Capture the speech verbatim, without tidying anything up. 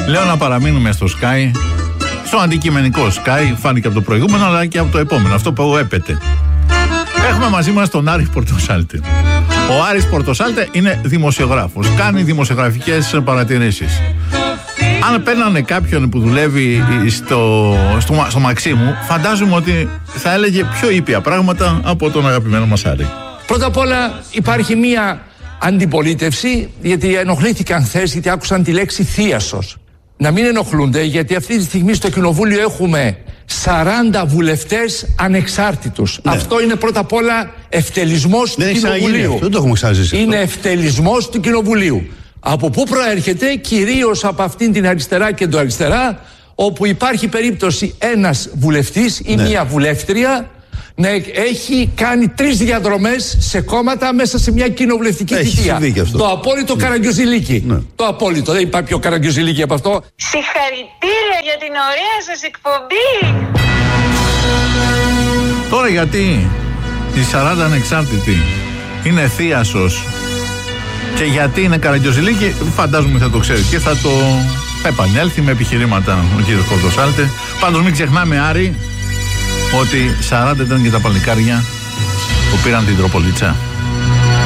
Λέω να παραμείνουμε στο Sky, στο αντικειμενικό Sky, φάνηκε από το προηγούμενο αλλά και από το επόμενο, αυτό που έπεται. Έχουμε μαζί μας τον Άρη Πορτοσάλτε. Ο Άρης Πορτοσάλτε είναι δημοσιογράφος, κάνει δημοσιογραφικές παρατηρήσεις. Αν παίρνανε κάποιον που δουλεύει στο, στο, στο Μαξίμου, φαντάζομαι ότι θα έλεγε πιο ήπια πράγματα από τον αγαπημένο μας Άρη. Πρώτα απ' όλα υπάρχει μία αντιπολίτευση, γιατί ενοχλήθηκαν χθες, γιατί άκουσαν τη λέξη θίασος. Να μην ενοχλούνται, γιατί αυτή τη στιγμή στο Κοινοβούλιο έχουμε σαράντα βουλευτές ανεξάρτητους. Ναι. Αυτό είναι πρώτα απ' όλα ευτελισμός του Κοινοβουλίου. Δεν το έχουμε ξαναζήσει. Είναι ευτελισμός του Κοινοβουλίου. Από πού προέρχεται? Κυρίως από αυτήν την αριστερά και το αριστερά, όπου υπάρχει περίπτωση ένας βουλευτής ή ναι. μία βουλεύτρια να έχει κάνει τρεις διαδρομές σε κόμματα μέσα σε μια κοινοβουλευτική θητεία. Το απόλυτο ναι. Καραγκιόζηλίκη. Ναι. Το απόλυτο. Δεν υπάρχει πιο Καραγκιόζηλίκη από αυτό. Συγχαρητήρια για την ωραία σας εκπομπή. Τώρα γιατί οι σαράντα ανεξάρτητοι είναι θίασος και γιατί είναι Καραγκιόζηλίκη, φαντάζομαι θα το ξέρει και θα το επανέλθει με επιχειρήματα ο κύριος Πορτοσάλτε. Πάντως μην ξεχνάμε, Άρη, ότι σαράντα ήταν και τα παλικάρια που πήραν την Τροπολίτσα.